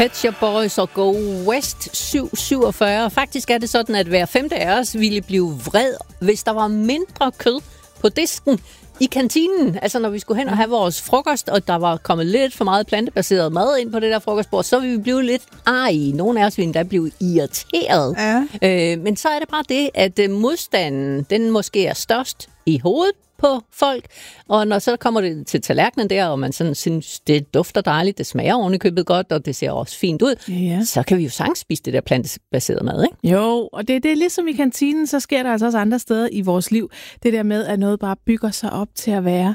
Pet Shop Boys og Go West 747. Faktisk er det sådan, at hver femte af os ville blive vred, hvis der var mindre kød på disken i kantinen. Altså når vi skulle hen og have vores frokost, og der var kommet lidt for meget plantebaseret mad ind på det der frokostbord, så ville vi blive lidt nogle af os ville endda blive irriteret. Ja. Men så er det bare det, at modstanden, den måske er størst i hovedet på folk, og når så kommer det til tallerkenen der, og man sådan synes, det dufter dejligt, det smager ovenikøbet godt, og det ser også fint ud, så kan vi jo sagtens spise det der plantebaserede mad, ikke? Jo, og det er ligesom i kantinen, så sker der altså også andre steder i vores liv. Det der med, at noget bare bygger sig op til at være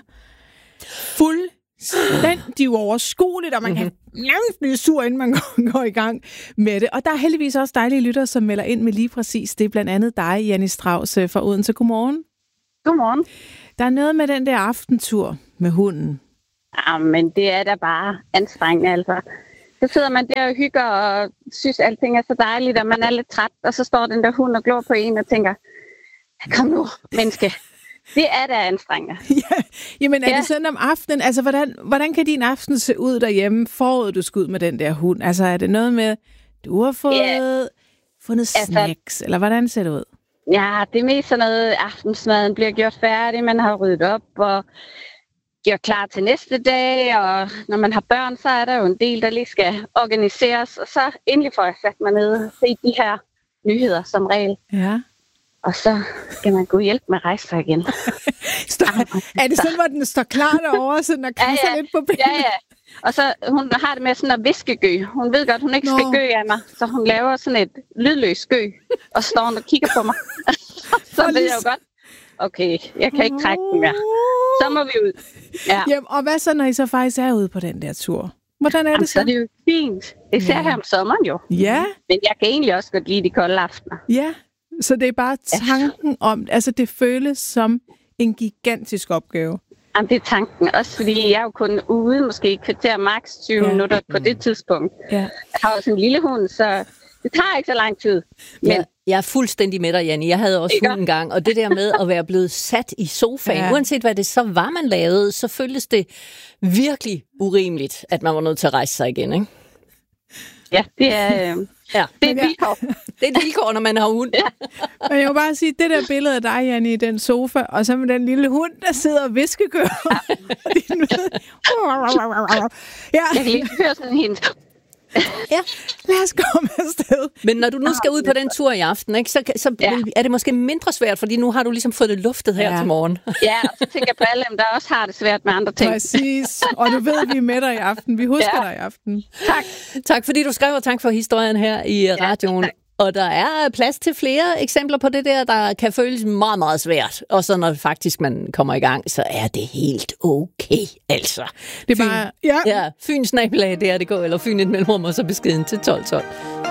fuldstændig uoverskueligt, og man kan nærmest blive sur, inden man går i gang med det. Og der er heldigvis også dejlige lyttere, som melder ind med lige præcis det, blandt andet dig, Janni Strauss fra Odense. Godmorgen. Godmorgen. Der er noget med den der aftentur med hunden. Ja, men det er da bare anstrengende, altså. Så sidder man der og hygger og synes, at alting er så dejligt, og man er lidt træt, og så står den der hund og glor på en og tænker, kom nu, menneske. Det er da anstrengende. Ja, jamen er det sådan om aftenen? Altså, hvordan kan din aften se ud derhjemme, forud du skal ud med den der hund? Altså, er det noget med, du har fundet snacks, eller hvordan ser det ud? Ja, det er mest sådan noget, aftensmaden bliver gjort færdig, man har ryddet op og gjort klar til næste dag, og når man har børn, så er der jo en del, der lige skal organiseres, og så endelig får jeg sat mig ned og se de her nyheder som regel. Ja. Og så skal man gå hjælp med at rejse sig igen. Er det sådan, hvor den står klar derovre, så den kasser lidt på benene? Ja. Og så hun har det med sådan at viskegø. Hun ved godt, hun ikke skal gø af mig, så hun laver sådan et lydløs gø, og står og kigger på mig. Så ved jeg jo godt, okay, jeg kan ikke trække den mere. Så må vi ud. Ja. Jamen, og hvad så, når I så faktisk er ude på den der tur? Hvordan er det så? Så er det jo fint. Især her om sommeren jo. Ja. Men jeg kan egentlig også godt lide de kolde aftener. Ja, så det er bare tanken om, altså det føles som en gigantisk opgave. Jamen, det er tanken. Også fordi jeg er jo kun ude, måske i kvarter maks 20 minutter på det tidspunkt. Ja. Jeg har også en lille hund, så det tager ikke så lang tid. Men jeg er fuldstændig med dig, Janni. Jeg havde også hund engang, og det der med at være blevet sat i sofaen, uanset hvad det så var, man lavede, så føltes det virkelig urimeligt, at man var nødt til at rejse sig igen, ikke? Ja, det er... det er et vilkår. Det er et vilkår, når man har hund. Ja. Men jeg vil bare sige, det der billede af dig, Janni, i den sofa, og så med den lille hund, der sidder og viskegør. Jeg kan lige høre sådan hende. Ja, lad os komme afsted. Men når du nu skal ud på den tur i aften, ikke, så er det måske mindre svært, fordi nu har du ligesom fået det luftet her til morgen. Ja, og så tænker jeg på alle dem, der også har det svært med andre ting. Præcis, og du ved, at vi er med dig i aften. Vi husker dig i aften. Tak. Tak fordi du skrev, og tak for historien her i radioen. Tak. Og der er plads til flere eksempler på det der kan føles meget, meget svært. Og så når faktisk man kommer i gang, så er det helt okay, altså. Det er bare... Fynsnabelag.dk eller Fyn et mellemrum, og så beskeden til 1212.